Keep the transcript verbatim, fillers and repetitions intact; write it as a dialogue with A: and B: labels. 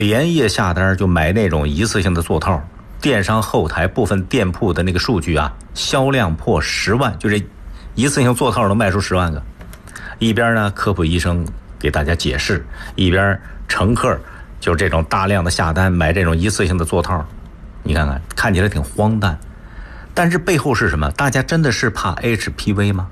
A: 连夜下单就买那种一次性的座套，电商后台部分店铺的那个数据啊，销量破十万，就这一次性座套能卖出十万个。一边呢科普医生给大家解释，一边乘客就这种大量的下单买这种一次性的座套，你看看看起来挺荒诞，但是背后是什么？大家真的是怕 H P V 吗？